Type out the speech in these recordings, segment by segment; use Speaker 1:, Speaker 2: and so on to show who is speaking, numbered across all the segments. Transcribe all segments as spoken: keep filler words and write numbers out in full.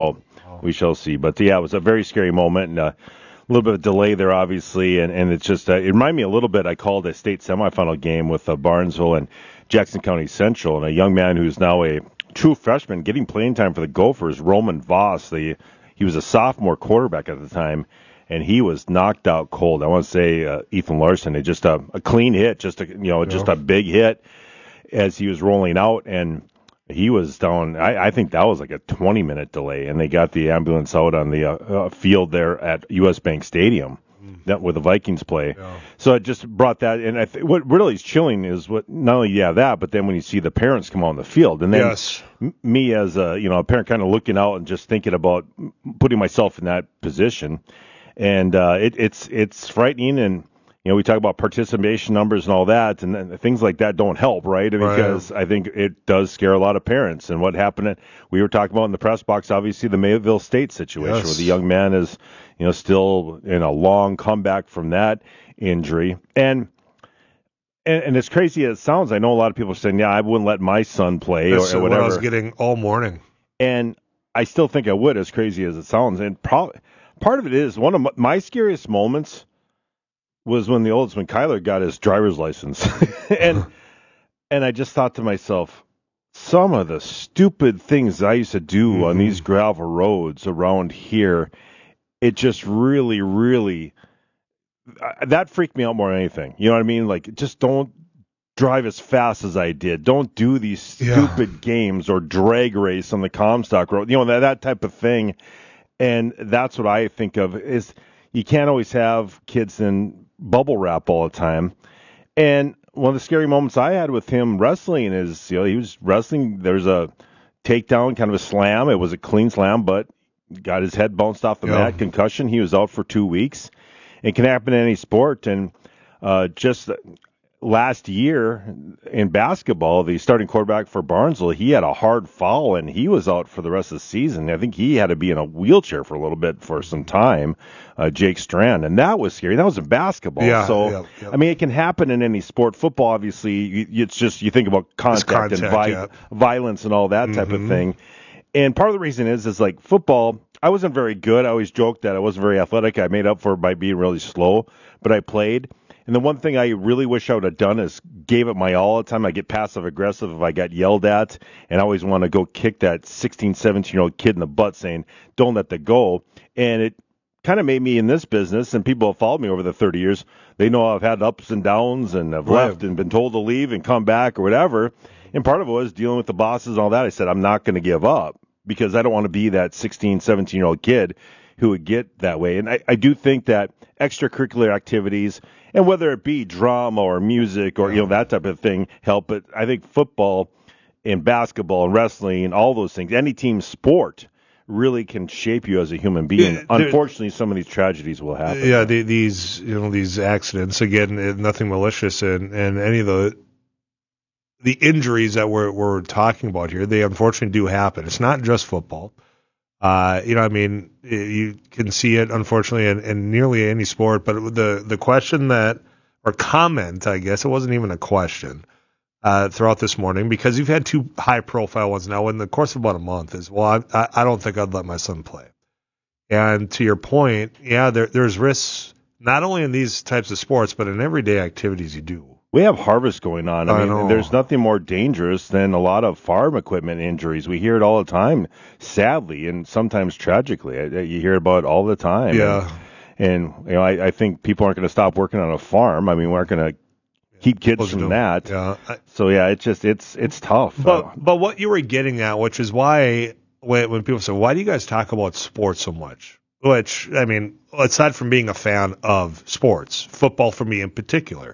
Speaker 1: Oh, we shall see. But yeah, it was a very scary moment, and uh, a little bit of delay there, obviously, and, and it's just uh, it reminded me a little bit. I called a state semifinal game with uh, Barnesville and Jackson County Central, and a young man who's now a true freshman getting playing time for the Gophers, Roman Voss. The he was a sophomore quarterback at the time, and he was knocked out cold. I want to say uh, Ethan Larson, it just a, a clean hit, just a you know just
Speaker 2: Yeah.
Speaker 1: a big hit as he was rolling out, and he was down. I, I think that was like a twenty minute delay, and they got the ambulance out on the uh, uh, field there at U S Bank Stadium, that where the Vikings play.
Speaker 2: Yeah.
Speaker 1: So it just brought that. And I th- what really is chilling is what not only yeah that, but then when you see the parents come on the field, and then
Speaker 2: Yes.
Speaker 1: m- me as a you know a parent kind of looking out and just thinking about putting myself in that position, and uh, it, it's it's frightening. And you know we talk about participation numbers and all that, and then things like that don't help, right?
Speaker 2: Right.
Speaker 1: Because I think it does scare a lot of parents. And what happened, at, we were talking about in the press box, obviously the Mayville State situation,
Speaker 2: Yes.
Speaker 1: where the young man is, you know, still in a long comeback from that injury. And and, and as crazy as it sounds, I know a lot of people are saying, yeah, I wouldn't let my son play
Speaker 2: That's
Speaker 1: or, or
Speaker 2: what
Speaker 1: whatever.
Speaker 2: I was getting all morning.
Speaker 1: And I still think I would, as crazy as it sounds. And pro- part of it is one of my, my scariest moments was when the oldest, when Kyler got his driver's license. and and I just thought to myself, some of the stupid things I used to do
Speaker 2: Mm-hmm.
Speaker 1: on these gravel roads around here, it just really, really, uh, that freaked me out more than anything. You know what I mean? Like, just don't drive as fast as I did. Don't do these
Speaker 2: Yeah.
Speaker 1: stupid games or drag race on the Comstock Road. You know, that, that type of thing. And that's what I think of is you can't always have kids in bubble wrap all the time. And one of the scary moments I had with him wrestling is, you know, he was wrestling. There's a takedown, kind of a slam. It was a clean slam, but got his head bounced off the
Speaker 2: Yeah.
Speaker 1: mat, concussion. He was out for two weeks. It can happen in any sport. And uh, just last year in basketball, the starting quarterback for Barnesville, he had a hard fall and he was out for the rest of the season. I think he had to be in a wheelchair for a little bit for some time, uh, Jake Strand, and that was scary. That was in basketball.
Speaker 2: Yeah,
Speaker 1: so,
Speaker 2: yeah, yeah.
Speaker 1: I mean, it can happen in any sport. Football, obviously, you, it's just you think about contact,
Speaker 2: contact,
Speaker 1: and vi-
Speaker 2: yeah.
Speaker 1: violence and all that type
Speaker 2: Mhm.
Speaker 1: of thing. And part of the reason is, is like football, I wasn't very good. I always joked that I wasn't very athletic. I made up for it by being really slow, but I played. And the one thing I really wish I would have done is gave it my all the time. I get passive aggressive if I got yelled at, and I always want to go kick that sixteen, seventeen-year-old kid in the butt saying, don't let that go. And it kind of made me in this business, and people have followed me over the thirty years. They know I've had ups and downs and I've
Speaker 2: Right.
Speaker 1: left and been told to leave and come back or whatever. And part of it was dealing with the bosses and all that. I said, I'm not going to give up because I don't want to be that sixteen, seventeen-year-old kid who would get that way. And I, I do think that extracurricular activities, and whether it be drama or music or, you know, that type of thing, help. But I think football and basketball and wrestling and all those things, any team sport really can shape you as a human being.
Speaker 2: Yeah, there-
Speaker 1: Unfortunately, some of these tragedies will happen.
Speaker 2: Yeah, the, these you know these accidents again, eh, nothing malicious, and, and any of the the injuries that we're we're talking about here, they unfortunately do happen. It's not just football. Uh, you know, I mean, eh, you can see it unfortunately in, in nearly any sport. But the the question that or comment, I guess it wasn't even a question uh, throughout this morning because you've had two high profile ones now in the course of about a month. Is well, I, I don't think I'd let my son play. And to your point, yeah, there, there's risks not only in these types of sports, but in everyday activities you do.
Speaker 1: We have harvest going on. I,
Speaker 2: I
Speaker 1: mean,
Speaker 2: know.
Speaker 1: there's nothing more dangerous than a lot of farm equipment injuries. We hear it all the time, sadly, and sometimes tragically. I- You hear about it all the time.
Speaker 2: Yeah.
Speaker 1: And, and you know, I, I think people aren't going to stop working on a farm. I mean, we aren't going to keep kids
Speaker 2: Supposed to
Speaker 1: from
Speaker 2: do.
Speaker 1: that.
Speaker 2: Yeah. I-
Speaker 1: So yeah, it's just it's it's tough.
Speaker 2: But
Speaker 1: Uh,
Speaker 2: but what you were getting at, which is why when, when people say, why do you guys talk about sports so much? Which, I mean, aside from being a fan of sports, football for me in particular,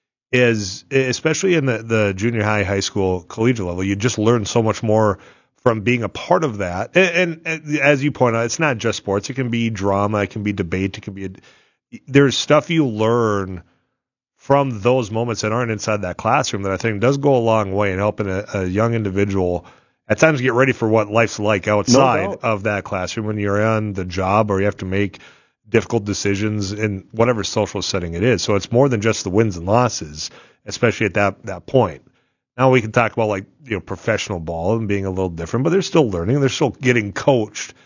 Speaker 2: is especially in the, the junior high, high school, collegiate level, you just learn so much more from being a part of that. And, and, and as you point out, it's not just sports. It can be drama. It can be debate. It can be a, there's stuff you learn from those moments that aren't inside that classroom that I think does go a long way in helping a, a young individual at times get ready for what life's like outside
Speaker 1: doubt.
Speaker 2: of that classroom when you're on the job or you have to make difficult decisions in whatever social setting it is. So it's more than just the wins and losses, especially at that, that point. Now we can talk about like, you know, professional ball and being a little different, but they're still learning. They're still getting coached